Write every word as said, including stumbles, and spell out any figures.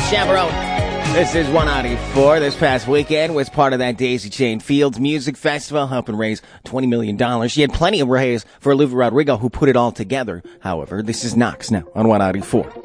Chaperone. This is one ninety-four. This past weekend was part of that Daisy Chain Fields Music Festival, helping raise twenty million dollars. She had plenty of raise for Olivia Rodrigo, who put it all together. However, this is Knox now on one ninety-four.